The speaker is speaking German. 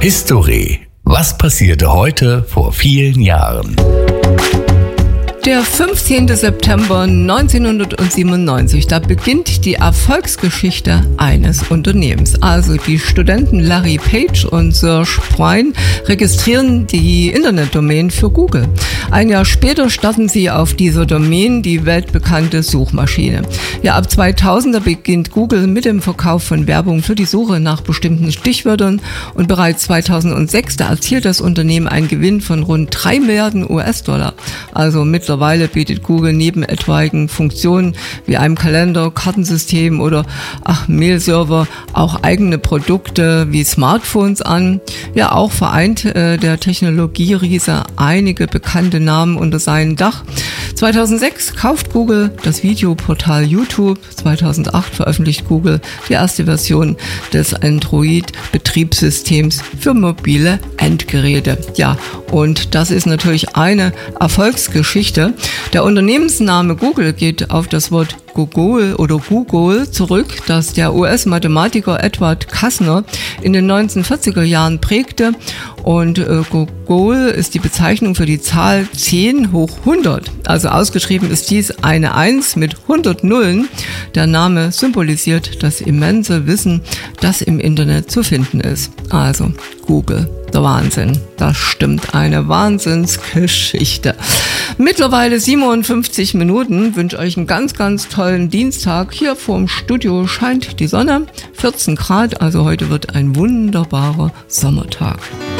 History. Was passierte heute vor vielen Jahren? Der 15. September 1997, da beginnt die Erfolgsgeschichte eines Unternehmens. Also die Studenten Larry Page und Serge Brin registrieren die Internetdomain für Google. Ein Jahr später starten sie auf dieser Domain die weltbekannte Suchmaschine. Ja, ab 2000 beginnt Google mit dem Verkauf von Werbung für die Suche nach bestimmten Stichwörtern und bereits 2006, da erzielt das Unternehmen einen Gewinn von rund 3 Milliarden US-Dollar. Also mittlerweile bietet Google neben etwaigen Funktionen wie einem Kalender, Kartensystem oder Mail-Server auch eigene Produkte wie Smartphones an. Ja, auch vereint der Technologieriese einige bekannte Namen unter seinem Dach. 2006 kauft Google das Videoportal YouTube. 2008 veröffentlicht Google die erste Version des Android-Betriebssystems für mobile Endgeräte. Ja, und das ist natürlich eine Erfolgsgeschichte. Der Unternehmensname Google geht auf das Wort Gogol oder Google zurück, das der US-Mathematiker Edward Kastner in den 1940er Jahren prägte. Und Gogol ist die Bezeichnung für die Zahl 10 hoch 100. Also ausgeschrieben ist dies eine 1 mit 100 Nullen. Der Name symbolisiert das immense Wissen, das im Internet zu finden ist. Also Google. Der Wahnsinn. Das stimmt, eine Wahnsinnsgeschichte. Mittlerweile 57 Minuten. Wünsche euch einen ganz, ganz tollen Dienstag. Hier vorm Studio scheint die Sonne. 14 Grad, also heute wird ein wunderbarer Sommertag.